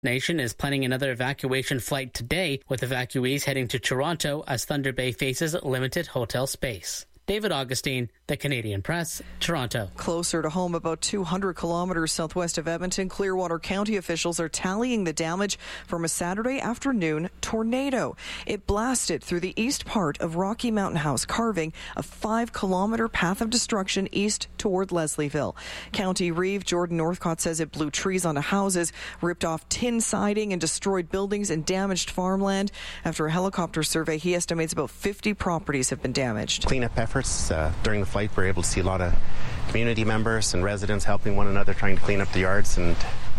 Nation is planning another evacuation flight today, with evacuees heading to Toronto as Thunder Bay faces limited hotel space. David Augustine, The Canadian Press, Toronto. Closer to home, about 200 kilometers southwest of Edmonton, Clearwater County officials are tallying the damage from a Saturday afternoon tornado. It blasted through the east part of Rocky Mountain House, carving a 5-kilometer path of destruction east toward Leslieville. County Reeve Jordan Northcott says it blew trees onto houses, ripped off tin siding and destroyed buildings and damaged farmland. After a helicopter survey, he estimates about 50 properties have been damaged. Cleanup efforts during the flight, we're able to see a lot of community members and residents helping one another, trying to clean up the yards, and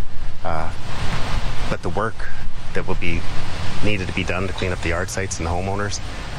but the work that will be needed to be done to clean up the yard sites and the homeowners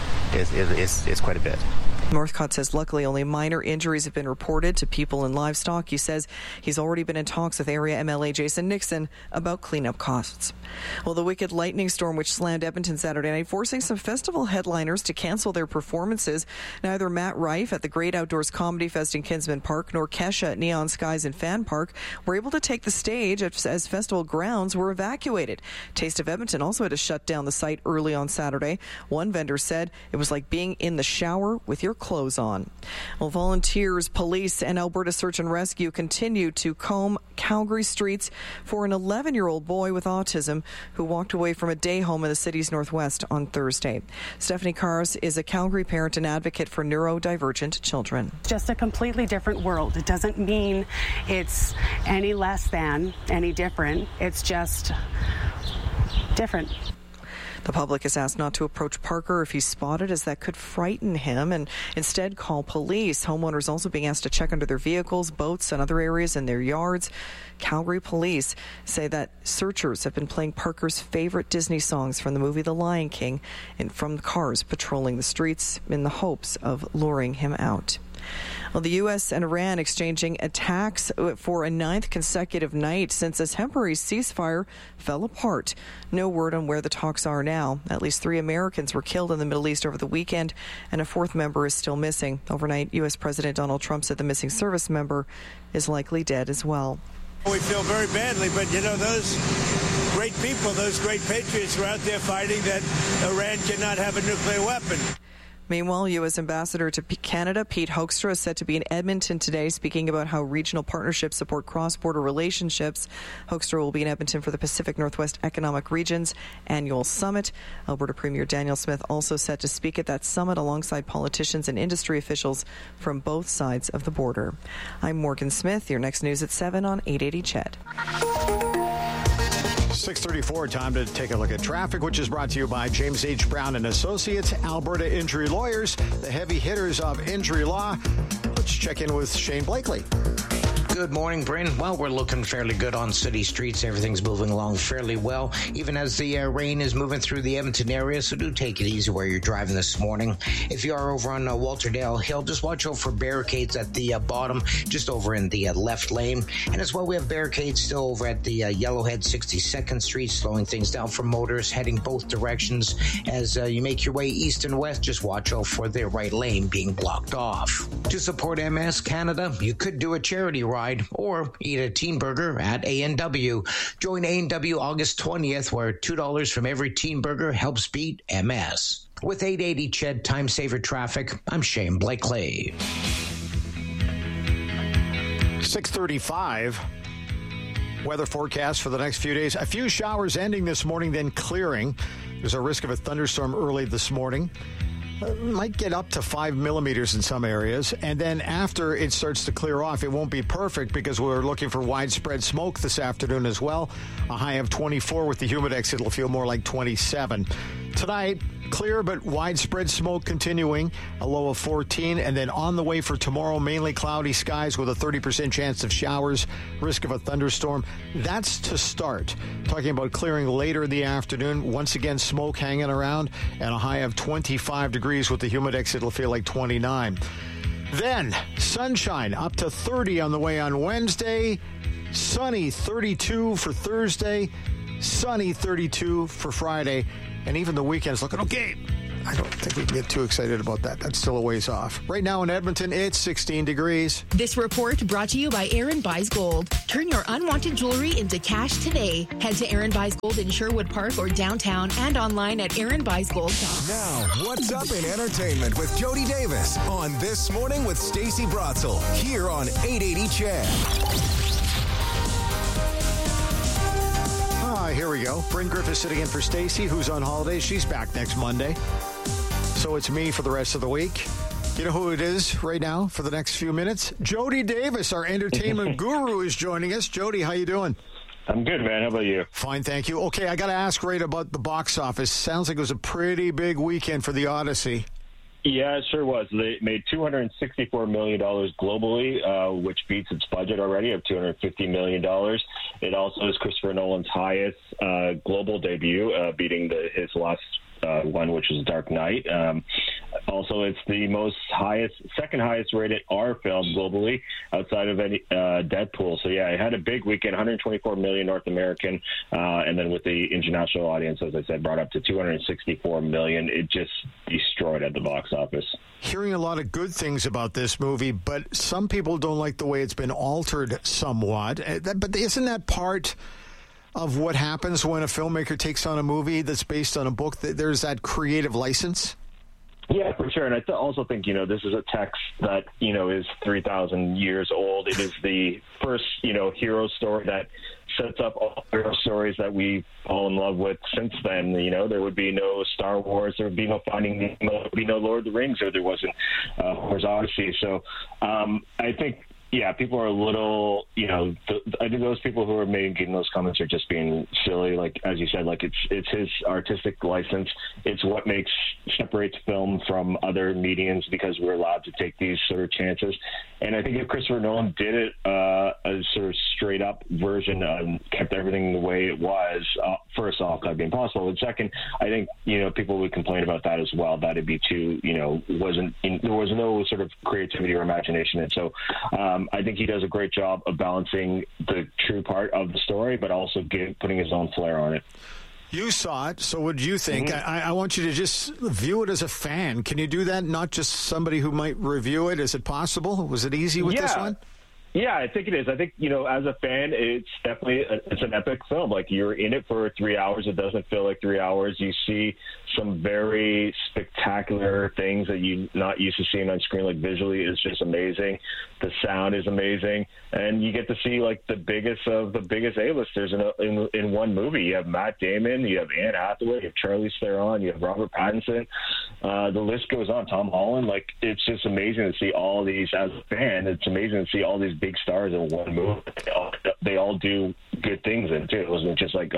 is quite a bit. Northcott says luckily only minor injuries have been reported to people and livestock. He says he's already been in talks with area MLA Jason Nixon about cleanup costs. Well, the wicked lightning storm which slammed Edmonton Saturday night, forcing some festival headliners to cancel their performances. Neither Matt Rife at the Great Outdoors Comedy Fest in Kinsman Park nor Kesha at Neon Skies in Fan Park were able to take the stage as festival grounds were evacuated. Taste of Edmonton also had to shut down the site early on Saturday. One vendor said it was like being in the shower with your clothes on. Well, volunteers, police, and Alberta Search and Rescue continue to comb Calgary streets for an 11-year-old boy with autism who walked away from a day home in the city's northwest on Thursday. Stephanie Cars is a Calgary parent and advocate for neurodivergent children. Just a completely different world. It doesn't mean it's any less than, any different. It's just different. The public is asked not to approach Parker if he's spotted, as that could frighten him, and instead call police. Homeowners also being asked to check under their vehicles, boats, and other areas in their yards. Calgary police say that searchers have been playing Parker's favorite Disney songs from the movie The Lion King and from cars patrolling the streets in the hopes of luring him out. Well, the U.S. and Iran exchanging attacks for a 9th consecutive night since a temporary ceasefire fell apart. No word on where the talks are now. At least 3 Americans were killed in the Middle East over the weekend, and a 4th member is still missing. Overnight, U.S. President Donald Trump said the missing service member is likely dead as well. We feel very badly, but those great people, those great patriots were out there fighting that Iran cannot have a nuclear weapon. Meanwhile, U.S. Ambassador to Canada Pete Hoekstra is set to be in Edmonton today, speaking about how regional partnerships support cross-border relationships. Hoekstra will be in Edmonton for the Pacific Northwest Economic Region's annual summit. Alberta Premier Daniel Smith also set to speak at that summit alongside politicians and industry officials from both sides of the border. I'm Morgan Smith. Your next news at 7 on 880 CHED. 6:34, time to take a look at traffic, which is brought to you by James H. Brown and Associates, Alberta Injury Lawyers, the heavy hitters of injury law. Let's check in with Shane Blakely. Good morning, Bryn. Well, we're looking fairly good on city streets. Everything's moving along fairly well, even as the rain is moving through the Edmonton area, so do take it easy where you're driving this morning. If you are over on Walterdale Hill, just watch out for barricades at the bottom, just over in the left lane. And as well, we have barricades still over at the Yellowhead 62nd Street, slowing things down for motors heading both directions. As you make your way east and west, just watch out for the right lane being blocked off. To support MS Canada, you could do a charity ride or eat a teen burger at A&W. Join A&W August 20th, where $2 from every teen burger helps beat MS. With 880 CHED Time Saver Traffic, I'm Shane Blakely. 6:35. Weather forecast for the next few days. A few showers ending this morning, then clearing. There's a risk of a thunderstorm early this morning. Might get up to 5 millimeters in some areas. And then after it starts to clear off, it won't be perfect because we're looking for widespread smoke this afternoon as well. A high of 24 with the Humidex. It'll feel more like 27. Tonight, clear but widespread smoke continuing, a low of 14. And then on the way for tomorrow, mainly cloudy skies with a 30% chance of showers, risk of a thunderstorm. That's to start. Talking about clearing later in the afternoon. Once again, smoke hanging around and a high of 25 degrees with the Humidex. It'll feel like 29. Then sunshine up to 30 on the way on Wednesday. Sunny 32 for Thursday. Sunny 32 for Friday. And even the weekend's looking okay. I don't think we can get too excited about that. That's still a ways off. Right now in Edmonton, it's 16 degrees. This report brought to you by Aaron Buys Gold. Turn your unwanted jewelry into cash today. Head to Aaron Buys Gold in Sherwood Park or downtown and online at aaronbuysgold.com. Now, what's up in entertainment with Jody Davis on This Morning with Stacey Brotzel here on 880 CHED. Here we go. Bryn Griffiths sitting in for Stacey, who's on holiday. She's back next Monday. So it's me for the rest of the week. You know who it is right now for the next few minutes? Jody Davis, our entertainment guru, is joining us. Jody, how you doing? I'm good, man. How about you? Fine, thank you. Okay, I got to ask right about the box office. Sounds like it was a pretty big weekend for The Odyssey. Yeah, it sure was. They made $264 million globally, which beats its budget already of $250 million. It also is Christopher Nolan's highest global debut, beating his last one, which was Dark Knight. Also, it's the second highest rated R film globally outside of any Deadpool. So yeah, it had a big weekend, 124 million North American, and then with the international audience, as I said, brought up to 264 million. It just destroyed at the box office. Hearing a lot of good things about this movie, but some people don't like the way it's been altered somewhat. But isn't that part of what happens when a filmmaker takes on a movie that's based on a book? There's that creative license? Yeah, for sure. And I also think, this is a text that, is 3,000 years old. It is the first, hero story that sets up all hero stories that we fall in love with since then. There would be no Star Wars, there would be no Finding Nemo, there would be no Lord of the Rings, or there wasn't Homer's Odyssey. So I think, yeah, people are a little, I think those people who are making those comments are just being silly. Like, as you said, like it's his artistic license. It's what separates film from other mediums, because we're allowed to take these sort of chances. And I think if Christopher Nolan did it a sort of straight up version, kept everything the way it was, first off, that'd be impossible. And second, I think, people would complain about that as well, that it'd be too, there was no sort of creativity or imagination. And so, I think he does a great job of balancing the true part of the story, but also putting his own flair on it. You saw it, so what do you think? Mm-hmm. I want you to just view it as a fan. Can you do that, not just somebody who might review it? Is it possible? Was it easy with this one? Yeah, I think it is. I think, as a fan, it's definitely it's an epic film. Like, you're in it for 3 hours. It doesn't feel like 3 hours. You see some very spectacular things that you're not used to seeing on screen. Like, visually, it's just amazing. The sound is amazing. And you get to see, like, the biggest of the biggest A-listers in one movie. You have Matt Damon, you have Anne Hathaway, you have Charlize Theron, you have Robert Pattinson. The list goes on. Tom Holland. Like, it's just amazing to see all these. As a fan, it's amazing to see all these big stars in one movie. They all do good things in it too. It wasn't just like,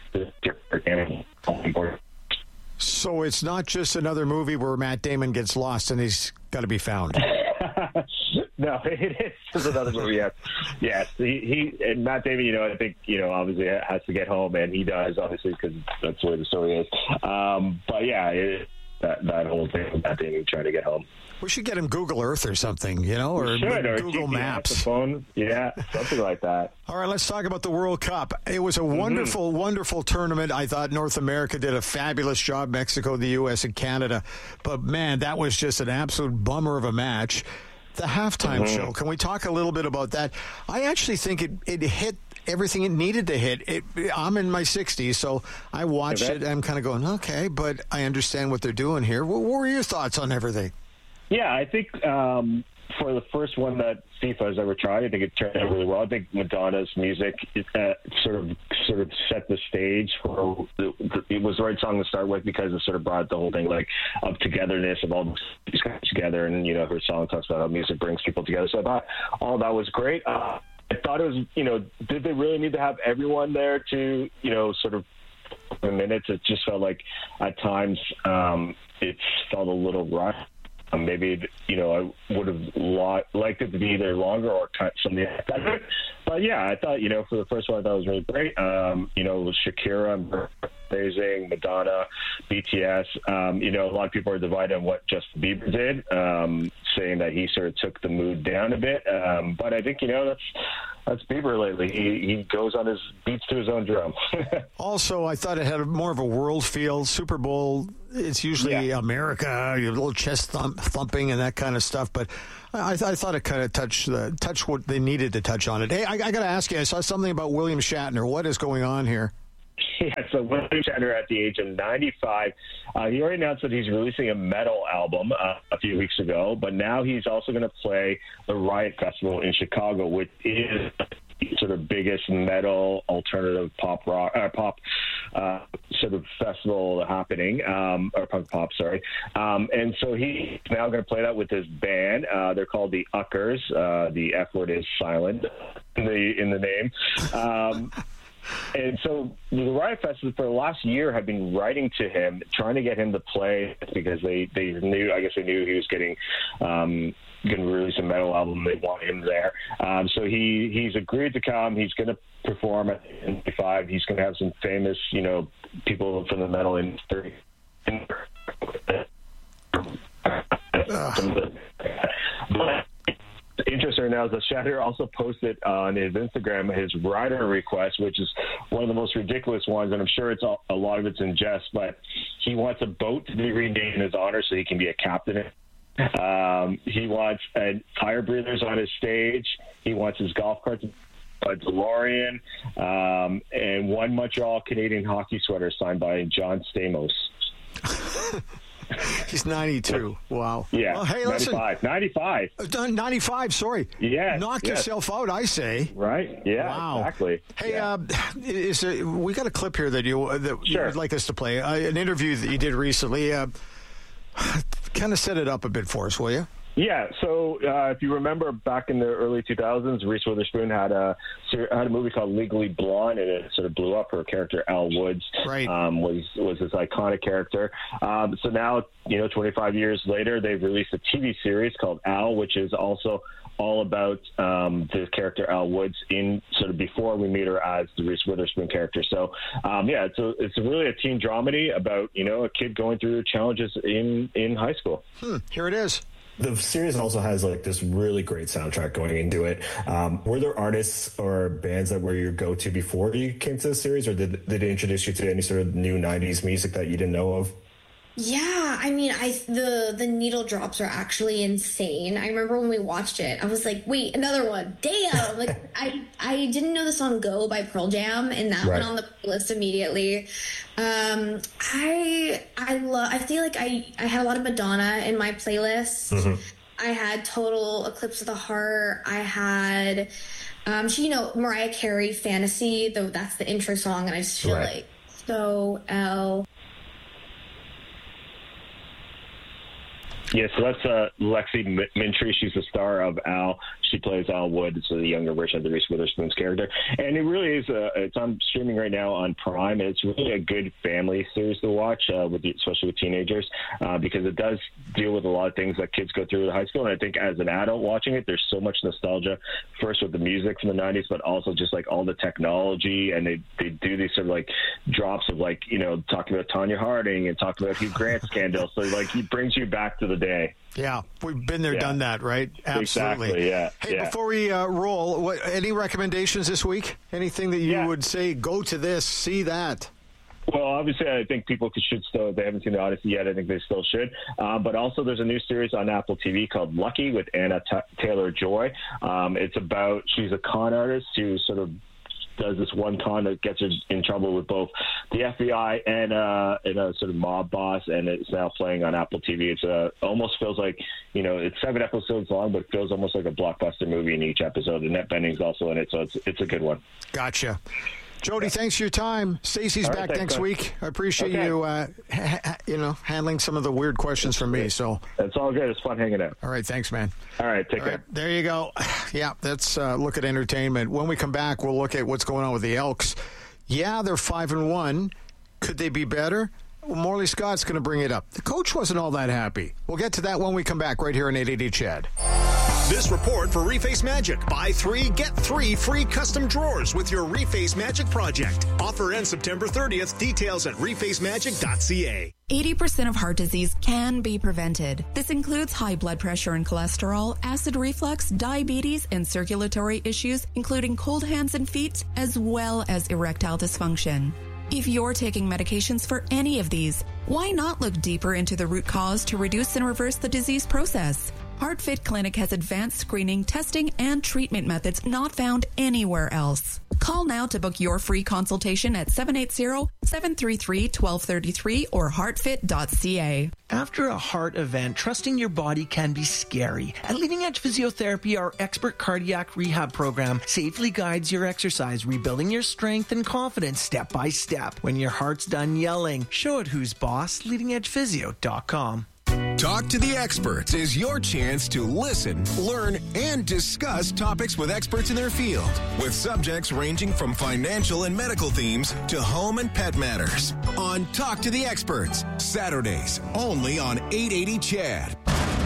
So it's not just another movie where Matt Damon gets lost and he's got to be found. No, it is just another movie. Yes. He and Matt Damon, I think, obviously has to get home, and he does, obviously, because that's the way the story is. But yeah, that whole thing with Matt Damon trying to get home. We should get him Google Earth or something, or Google Maps. The phone. Yeah, something like that. All right, let's talk about the World Cup. It was a wonderful, wonderful tournament. I thought North America did a fabulous job, Mexico, the U.S., and Canada. But, man, that was just an absolute bummer of a match. The halftime show, can we talk a little bit about that? I actually think it hit everything it needed to hit. I'm in my 60s, so I watched it, and I'm kind of going, okay, but I understand what they're doing here. What were your thoughts on everything? Yeah, I think for the first one that FIFA has ever tried, I think it turned out really well. I think Madonna's music sort of set the stage for it was the right song to start with, because it sort of brought the whole thing of togetherness of all these guys together, and her song talks about how music brings people together. So I thought all that was great. I thought it was, did they really need to have everyone there to, sort of minutes? It just felt like at times it felt a little rushed. Maybe, I would have liked it to be either longer or cut something like that. But yeah, I thought, for the first one, I thought it was really great. It was Shakira, amazing, Madonna, BTS. A lot of people are divided on what Justin Bieber did. saying that he sort of took the mood down a bit. But I think, that's Bieber lately. He goes on his beats to his own drum. Also, I thought it had more of a world feel. Super Bowl, it's usually America, you have a little chest thumping and that kind of stuff. But I thought it kind of touched what they needed to touch on it. Hey, I got to ask you, I saw something about William Shatner. What is going on here? Yeah, so William Shatner at the age of 95, he already announced that he's releasing a metal album a few weeks ago, but now he's also going to play the Riot Festival in Chicago, which is sort of biggest metal alternative pop rock sort of festival happening, or punk pop, sorry. And so he's now going to play that with his band. They're called the Uckers. The F word is silent in the name. And so the Riot Festival for the last year have been writing to him, trying to get him to play because they knew he was getting going to release a metal album. They want him there. So he's agreed to come. He's going to perform at the 95. He's going to have some famous, people from the metal industry. Interesting right now is that Shatner also posted on his Instagram his rider request, which is one of the most ridiculous ones, and I'm sure a lot of it's in jest, but he wants a boat to be renamed in his honor so he can be a captain. He wants fire breathers on his stage. He wants his golf cart to a DeLorean, and one Montreal Canadian hockey sweater signed by John Stamos. He's 92. Wow. Yeah. Well, hey, listen. 95. 95, sorry. Yeah. Knock yourself out, I say. Right. Yeah, wow. Exactly. Hey, we got a clip here that you would like us to play. An interview that you did recently. Kind of set it up a bit for us, will you? Yeah, so if you remember back in the early 2000s, Reese Witherspoon had a movie called Legally Blonde, and it sort of blew up. Her character, Al Woods, was this iconic character. So now, 25 years later, they've released a TV series called Al, which is also all about the character Al Woods in sort of before we meet her as the Reese Witherspoon character. So, it's really a teen dramedy about, a kid going through challenges in high school. Here it is. The series also has this really great soundtrack going into it. Were there artists or bands that were your go-to before you came to the series, or did they introduce you to any sort of new 90s music that you didn't know of? Yeah, I mean, the needle drops are actually insane. I remember when we watched it, I was like, wait, another one. Damn! I didn't know the song Go by Pearl Jam, and that went on the playlist immediately. I feel like I had a lot of Madonna in my playlist. Mm-hmm. I had Total Eclipse of the Heart. I had, Mariah Carey, Fantasy, though that's the intro song, and I just feel like so Yeah, so that's Lexi Mintry. She's the star of Al. She plays Al Wood, so the younger version of the Reese Witherspoon's character. And it really is, it's on streaming right now on Prime, and it's really a good family series to watch, especially with teenagers, because it does deal with a lot of things that kids go through in high school. And I think as an adult watching it, there's so much nostalgia, first with the music from the 90s, but also just all the technology, and they do these sort of drops of talking about Tonya Harding and talking about Hugh Grant scandal. So he brings you back to the day. Yeah, we've been there, done that, right? Absolutely. Exactly, yeah. Hey, before we roll, any recommendations this week? Anything that you would say, go to this, see that? Well, obviously, I think people should still, if they haven't seen The Odyssey yet, I think they still should. But also, there's a new series on Apple TV called Lucky with Anna Taylor-Joy. It's about, she's a con artist who sort of does this one con that gets her in trouble with both the FBI and a sort of mob boss, and it's now playing on Apple TV. It's almost feels like, it's 7 episodes long, but it feels almost like a blockbuster movie in each episode. Annette Bening's also in it, so it's a good one. Gotcha. Jody, thanks for your time. Stacey's back next week. I appreciate you, handling some of the weird questions from me. So it's all good. It's fun hanging out. All right, thanks, man. All right, take care. There you go. Yeah, that's look at entertainment. When we come back, we'll look at what's going on with the Elks. Yeah, they're 5-1. Could they be better? Well, Morley Scott's going to bring it up. The coach wasn't all that happy. We'll get to that when we come back right here on 880 CHED. This report for Reface Magic. Buy 3, get 3 free custom drawers with your Reface Magic project. Offer ends September 30th. Details at refacemagic.ca. 80% of heart disease can be prevented. This includes high blood pressure and cholesterol, acid reflux, diabetes, and circulatory issues, including cold hands and feet, as well as erectile dysfunction. If you're taking medications for any of these, why not look deeper into the root cause to reduce and reverse the disease process? HeartFit Clinic has advanced screening, testing, and treatment methods not found anywhere else. Call now to book your free consultation at 780-733-1233 or heartfit.ca. After a heart event, trusting your body can be scary. At Leading Edge Physiotherapy, our expert cardiac rehab program safely guides your exercise, rebuilding your strength and confidence step by step. When your heart's done yelling, show it who's boss. LeadingEdgePhysio.com. Talk to the Experts is your chance to listen, learn, and discuss topics with experts in their field, with subjects ranging from financial and medical themes to home and pet matters. On Talk to the Experts, Saturdays, only on 880 CHAD.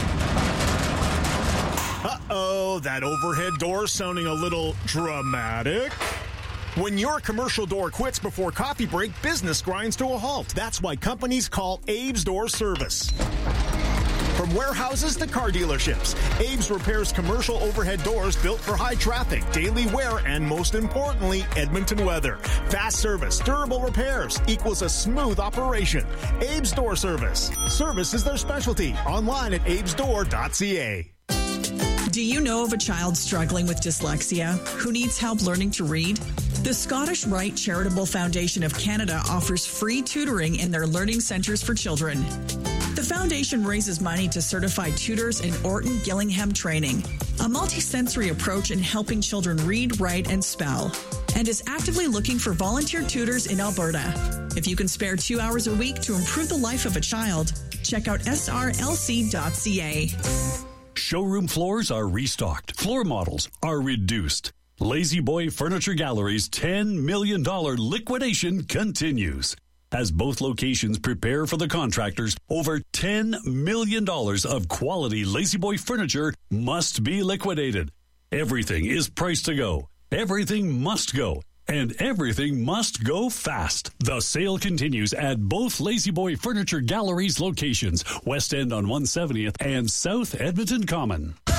Uh-oh, that overhead door sounding a little dramatic. When your commercial door quits before coffee break, business grinds to a halt. That's why companies call Abe's Door Service. From warehouses to car dealerships, Abe's repairs commercial overhead doors built for high traffic, daily wear, and most importantly, Edmonton weather. Fast service, durable repairs equals a smooth operation. Abe's Door Service. Service is their specialty. Online at abesdoor.ca. Do you know of a child struggling with dyslexia who needs help learning to read? The Scottish Rite Charitable Foundation of Canada offers free tutoring in their learning centres for children. The foundation raises money to certify tutors in Orton Gillingham training, a multisensory approach in helping children read, write, and spell, and is actively looking for volunteer tutors in Alberta. If you can spare 2 hours a week to improve the life of a child, check out srlc.ca. Showroom floors are restocked. Floor models are reduced. Lazy Boy Furniture Gallery's $10 million liquidation continues. As both locations prepare for the contractors, over $10 million of quality Lazy Boy furniture must be liquidated. Everything is priced to go. Everything must go. And everything must go fast. The sale continues at both Lazy Boy Furniture Gallery's locations, West End on 170th and South Edmonton Common.